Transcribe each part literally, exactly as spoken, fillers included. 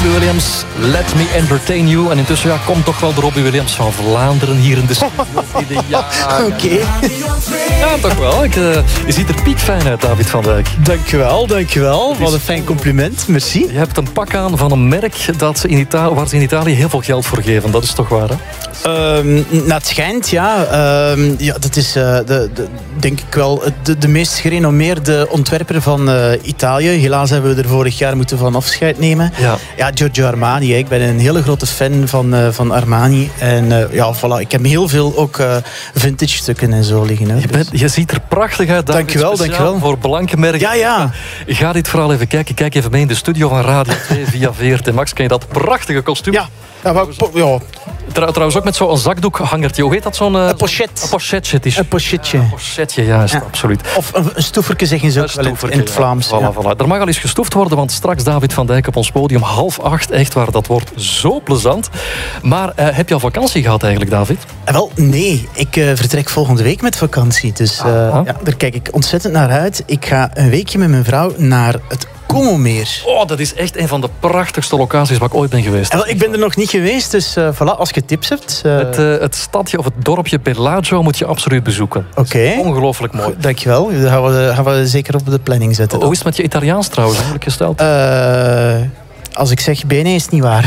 Robbie Williams, Let Me Entertain You. En intussen ja, komt toch wel de Robbie Williams van Vlaanderen hier in de studio. Ja, Oké. Okay. Ja, toch wel. Ik, uh, je ziet er piekfijn uit, David van Dijk. Dankjewel, dankjewel. Wat een fijn compliment. Merci. Je hebt een pak aan van een merk dat ze in Italië, waar ze in Italië heel veel geld voor geven. Dat is toch waar, hè? Um, nou, het schijnt, ja. Um, ja dat is, uh, de, de, denk ik wel, de, de meest gerenommeerde ontwerper van uh, Italië. Helaas hebben we er vorig jaar moeten van afscheid nemen. Ja, ja Giorgio Armani. Hè. Ik ben een hele grote fan van, uh, van Armani. En uh, ja, voilà. Ik heb heel veel ook uh, vintage stukken en zo liggen. Hè. Je, bent, je ziet er prachtig uit. Dankjewel, dankjewel. Voor Blankenberg. Ja, ja. Ga dit verhaal even kijken. Kijk even mee in de studio van Radio twee via V R T Max. Ken je dat prachtige kostuum? Ja. Ja, maar, ja. Trouw, trouwens ook met zo'n zakdoekhangertje. Hoe heet dat? Zo'n, uh, een pochet. Een pochetje. Het is een pochetje. Een pochetje, juist, ja. absoluut. Of een, een stoeferke zeggen ze ook wel in, in het Vlaams. Ja. Voilà, voilà. Er mag al eens gestoefd worden, want straks David van Dijk op ons podium. Half acht, echt waar. Dat wordt zo plezant. Maar uh, heb je al vakantie gehad eigenlijk, David? Uh, wel, nee. Ik uh, vertrek volgende week met vakantie. Dus uh, ja, daar kijk ik ontzettend naar uit. Ik ga een weekje met mijn vrouw naar het Como-meer. Oh, dat is echt een van de prachtigste locaties waar ik ooit ben geweest. En wel, ik ben er nog niet geweest, dus uh, voilà, als je tips hebt. Uh... Het, uh, het stadje of het dorpje Bellagio moet je absoluut bezoeken. Oké. Okay. Ongelooflijk mooi. Goed, dankjewel. Dat gaan we, gaan we zeker op de planning zetten. Hoe is het met je Italiaans trouwens eigenlijk gesteld? Uh... Als ik zeg bene, is het niet waar.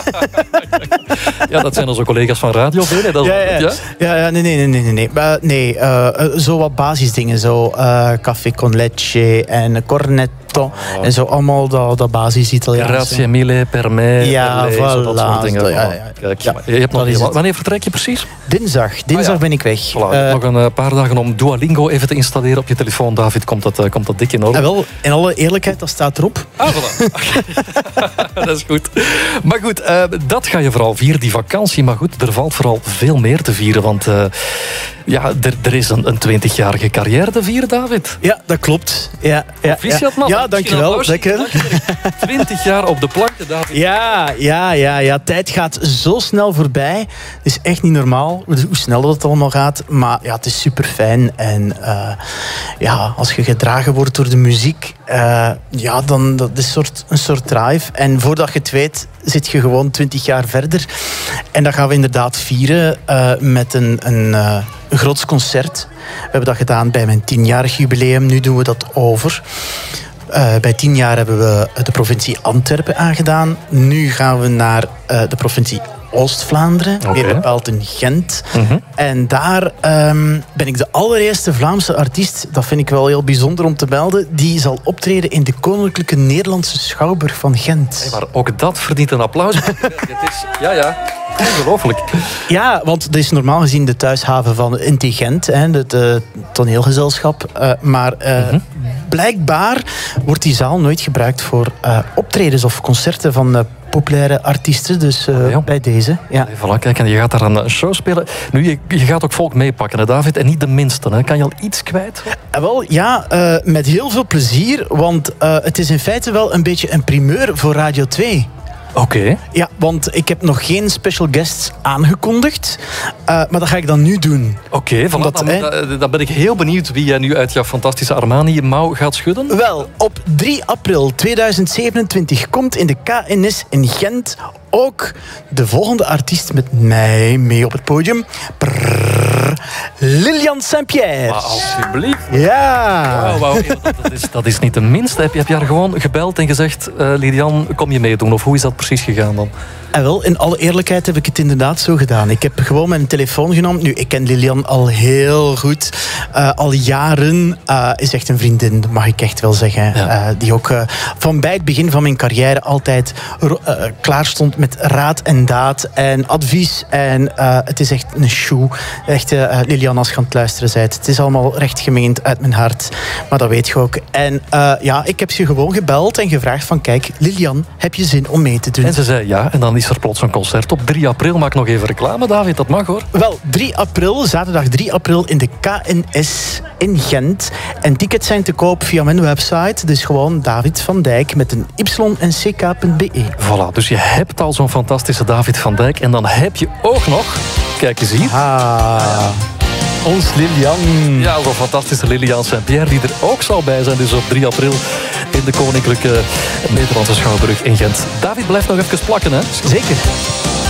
Ja, dat zijn onze collega's van Radio Bene. Dat ja, ja. Goed, ja? ja, ja, nee, nee, nee, nee, nee. Uh, nee uh, zo wat basisdingen, zo uh, café con leche en cornetto. Oh. En zo allemaal dat, dat basis-Italiaans. Grazie mille per me. Ja, per voilà. Zo, dat soort dingen. Ja, ja, ja. Kijk, ja, je hebt nog heel... Wanneer vertrek je precies? Dinsdag. Dinsdag ah, ja. ben ik weg. Voilà, uh, nog een paar dagen om Duolingo even te installeren op je telefoon. David, komt dat, uh, komt dat dik in orde? En wel, in alle eerlijkheid, dat staat erop. Ah, voilà. Dat is goed. Maar goed, uh, dat ga je vooral vieren, die vakantie. Maar goed, er valt vooral veel meer te vieren. Want uh, ja, er, er is een, een twintigjarige carrière te vieren, David. Ja, dat klopt. Ja, ja, Proficiat, man. Ja, dankjewel. Dankjewel. twintig jaar op de planken, David. Ja, ja, ja, ja. Tijd gaat zo snel voorbij. Het is echt niet normaal hoe snel dat allemaal gaat. Maar ja, het is super fijn. En uh, ja, als je gedragen wordt door de muziek, uh, ja, dan dat is soort, een soort drive. En voordat je het weet, zit je gewoon twintig jaar verder. En dat gaan we inderdaad vieren uh, met een, een, uh, een groots concert. We hebben dat gedaan bij mijn tienjarig jubileum. Nu doen we dat over. Uh, bij tien jaar hebben we de provincie Antwerpen aangedaan. Nu gaan we naar uh, de provincie Oost-Vlaanderen, okay. Meer bepaald in Gent. Mm-hmm. En daar um, ben ik de allereerste Vlaamse artiest, dat vind ik wel heel bijzonder om te melden, die zal optreden in de Koninklijke Nederlandse Schouwburg van Gent. Hey, maar ook dat verdient een applaus. Het is, ja, ja. Ongelooflijk. Ja, want dat is normaal gezien de thuishaven van N T Gent, hè, het uh, toneelgezelschap. Uh, maar uh, mm-hmm. blijkbaar wordt die zaal nooit gebruikt voor uh, optredens of concerten van uh, populaire artiesten. Dus uh, ja. bij deze. Ja. Hey, voilà, kijk, en je gaat daar een show spelen. Nu, je, je gaat ook volk meepakken, hè, David? En niet de minste. Hè? Kan je al iets kwijt? Uh, wel, ja, uh, met heel veel plezier. Want uh, het is in feite wel een beetje een primeur voor Radio twee. Oké. Okay. Ja, want ik heb nog geen special guests aangekondigd. Uh, maar dat ga ik dan nu doen. Oké, okay, dan, dan, dan ben ik heel benieuwd wie jij nu uit jouw fantastische Armani-mouw gaat schudden. Wel, op drie april tweeduizend zevenentwintig komt in de K N S in Gent ook de volgende artiest met mij mee op het podium. Prrr, Lilian Saint-Pierre. Maar alsjeblieft. Ja. Wow, wow. Dat, is, dat is niet de minste. Heb je, heb je haar gewoon gebeld en gezegd, uh, Lilian, kom je meedoen? Of hoe is dat precies gegaan dan? En wel, in alle eerlijkheid heb ik het inderdaad zo gedaan. Ik heb gewoon mijn telefoon genomen. Nu, ik ken Lilian al heel goed. Uh, al jaren. Uh, is echt een vriendin, dat mag ik echt wel zeggen. Ja. Uh, die ook uh, van bij het begin van mijn carrière altijd uh, klaar stond met raad en daad en advies. En uh, het is echt een shoe. Echt, uh, Lilian, als je aan het luisteren bent. Het is allemaal recht gemeend uit mijn hart. Maar dat weet je ook. En uh, ja, ik heb ze gewoon gebeld en gevraagd van, kijk, Lilian, heb je zin om mee te doen? En ze zei ja, en dan is er plots een concert op drie april. Maak nog even reclame, David, dat mag hoor. Wel, drie april, zaterdag drie april in de K N S in Gent. En tickets zijn te koop via mijn website. Dus gewoon David van Dijk met een y en ck punt b e. Voilà, dus je hebt al zo'n fantastische David van Dijk. En dan heb je ook nog, kijk eens hier. Ah, ons Lilian. Ja, zo'n fantastische Lilian Saint-Pierre die er ook zal bij zijn. Dus op drie april in de Koninklijke Nederlandse Schouwburg in Gent. David, blijft nog even plakken, hè? Zeker.